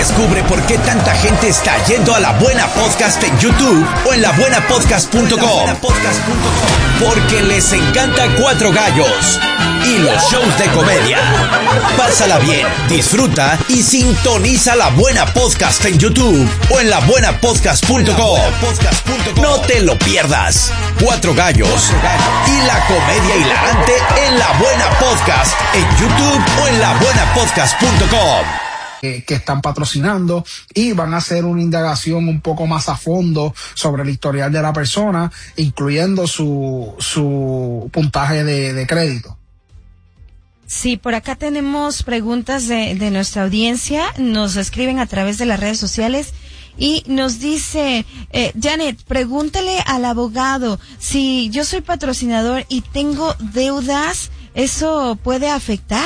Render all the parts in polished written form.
Descubre por qué tanta gente está yendo a La Buena Podcast en YouTube o en labuenapodcast.com. Porque les encanta Cuatro Gallos y los shows de comedia. Pásala bien, disfruta y sintoniza La Buena Podcast en YouTube o en labuenapodcast.com. No te lo pierdas. Cuatro Gallos y la comedia hilarante en La Buena Podcast en YouTube o en labuenapodcast.com. Que están patrocinando y van a hacer una indagación un poco más a fondo sobre el historial de la persona, incluyendo su puntaje de crédito. Sí, por acá tenemos preguntas de nuestra audiencia, nos escriben a través de las redes sociales y nos dice, Janet, pregúntale al abogado, si yo soy patrocinador y tengo deudas, ¿eso puede afectar?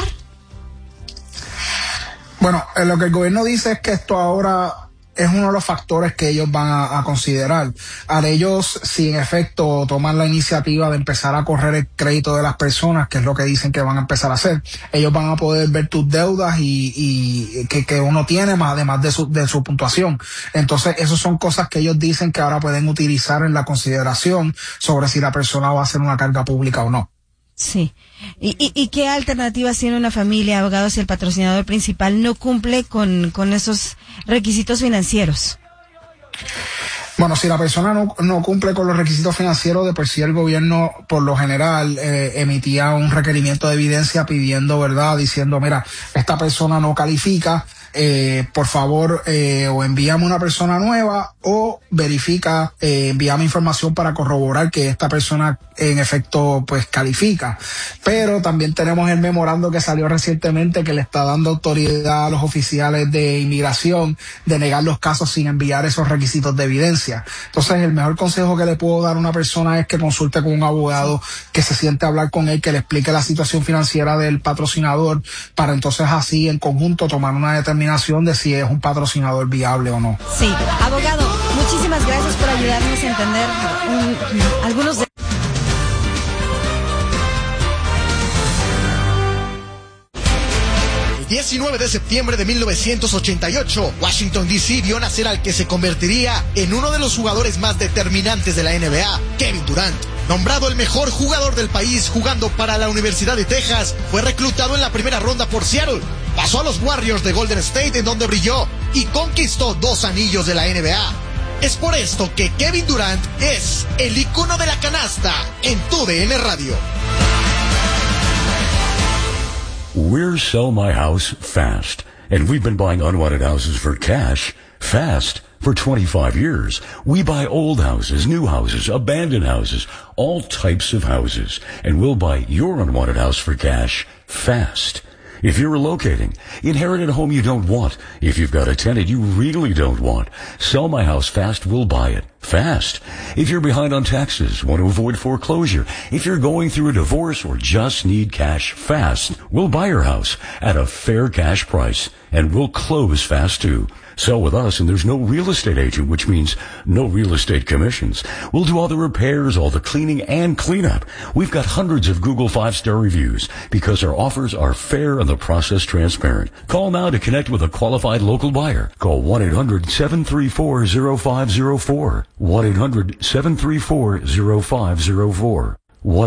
Bueno, lo que el gobierno dice es que esto ahora es uno de los factores que ellos van a considerar. Al ellos, si en efecto toman la iniciativa de empezar a correr el crédito de las personas, que es lo que dicen que van a empezar a hacer, ellos van a poder ver tus deudas y que uno tiene, más además de su puntuación. Entonces, esas son cosas que ellos dicen que ahora pueden utilizar en la consideración sobre si la persona va a hacer una carga pública o no. Sí. ¿Y qué alternativas tiene una familia, abogados, si el patrocinador principal no cumple con esos requisitos financieros? Bueno, si la persona no cumple con los requisitos financieros, de por sí el gobierno, por lo general, emitía un requerimiento de evidencia pidiendo, ¿verdad? Diciendo, mira, esta persona no califica, por favor, o envíame una persona nueva o verifica, envíame información para corroborar que esta persona en efecto pues califica. Pero también tenemos el memorando que salió recientemente que le está dando autoridad a los oficiales de inmigración de negar los casos sin enviar esos requisitos de evidencia. Entonces, el mejor consejo que le puedo dar a una persona es que consulte con un abogado, que se siente a hablar con él, que le explique la situación financiera del patrocinador, para entonces así en conjunto tomar una determinación de si es un patrocinador viable o no. Sí, abogado, muchísimas gracias por ayudarnos a entender algunos de... 19 de septiembre de 1988, Washington D.C. vio nacer al que se convertiría en uno de los jugadores más determinantes de la NBA, Kevin Durant. Nombrado el mejor jugador del país jugando para la Universidad de Texas, fue reclutado en la primera ronda por Seattle. Pasó a los Warriors de Golden State, en donde brilló y conquistó 2 anillos de la NBA. Es por esto que Kevin Durant es el ícono de la canasta en TUDN Radio. We're Sell My House Fast, and we've been buying unwanted houses for cash fast for 25 years. We buy old houses, new houses, abandoned houses, all types of houses, and we'll buy your unwanted house for cash fast. If you're relocating, inherited a home you don't want, if you've got a tenant you really don't want, Sell My House Fast will buy it fast. If you're behind on taxes, want to avoid foreclosure, if you're going through a divorce or just need cash fast, we'll buy your house at a fair cash price, and we'll close fast too. Sell with us, and there's no real estate agent, which means no real estate commissions. We'll do all the repairs, all the cleaning, and cleanup. We've got hundreds of Google 5-star reviews because our offers are fair and the process transparent. Call now to connect with a qualified local buyer. Call 1-800-734-0504. 1-800-734-0504.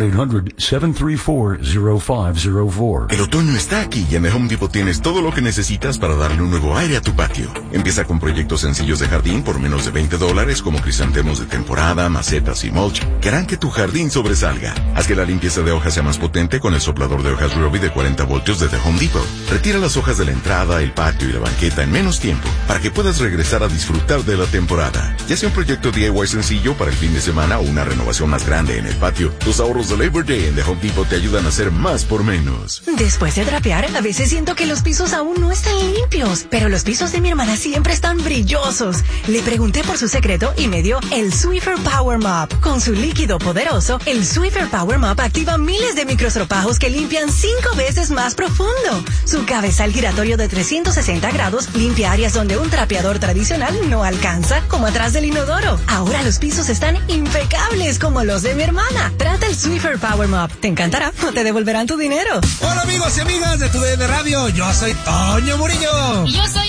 1-800-734-0504. El otoño está aquí y en The Home Depot tienes todo lo que necesitas para darle un nuevo aire a tu patio. Empieza con proyectos sencillos de jardín por menos de $20, como crisantemos de temporada, macetas y mulch, que harán que tu jardín sobresalga. Haz que la limpieza de hojas sea más potente con el soplador de hojas Ryobi de 40 voltios de The Home Depot. Retira las hojas de la entrada, el patio y la banqueta en menos tiempo, para que puedas regresar a disfrutar de la temporada. Ya sea un proyecto DIY sencillo para el fin de semana o una renovación más grande en el patio, tus ahorros de Labor Day en The Home Depot te ayudan a hacer más por menos. Después de trapear, a veces siento que los pisos aún no están limpios, pero los pisos de mi hermana siempre están brillosos. Le pregunté por su secreto y me dio el Swiffer Power Mop. Con su líquido poderoso, el Swiffer Power Mop activa miles de microstropajos que limpian 5 veces más profundo. Su cabezal giratorio de 360 grados limpia áreas donde un trapeador tradicional no alcanza, como atrás del inodoro. Ahora los pisos están impecables como los de mi hermana. Trata el Swiffer Power Mop. Te encantará o te devolverán tu dinero. Hola amigos y amigas de TUDN Radio. Yo soy Toño Murillo. Y yo soy